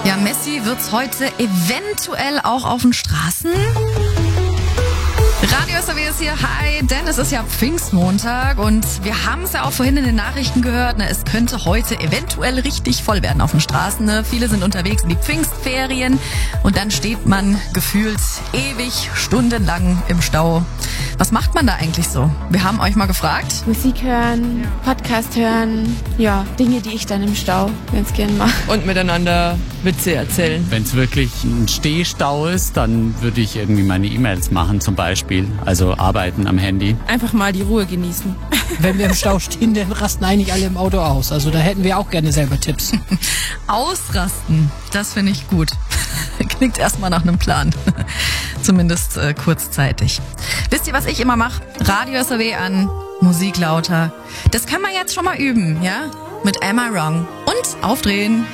Ja, Messi wird's heute eventuell auch auf den Straßen. Radio SAW ist hier. Hi, denn es ist ja Pfingstmontag und wir haben es ja auch vorhin in den Nachrichten gehört, es könnte heute eventuell richtig voll werden auf den Straßen. Viele sind unterwegs in die Pfingstferien und dann steht man gefühlt ewig stundenlang im Stau. Was macht man da eigentlich so? Wir haben euch mal gefragt. Musik hören, Podcast hören, ja, Dinge, die ich dann im Stau ganz gern mache. Und miteinander Witze erzählen. Wenn es wirklich ein Stehstau ist, dann würde ich irgendwie meine E-Mails machen zum Beispiel, also arbeiten am Handy. Einfach mal die Ruhe genießen. Wenn wir im Stau stehen, dann rasten eigentlich alle im Auto aus. Also da hätten wir auch gerne selber Tipps. Ausrasten, das finde ich gut. Klingt erstmal nach einem Plan. Zumindest kurzzeitig. Wisst ihr, was ich immer mache? Radio SAW an, Musik lauter. Das kann man jetzt schon mal üben, ja? Mit Am I Wrong. Und aufdrehen.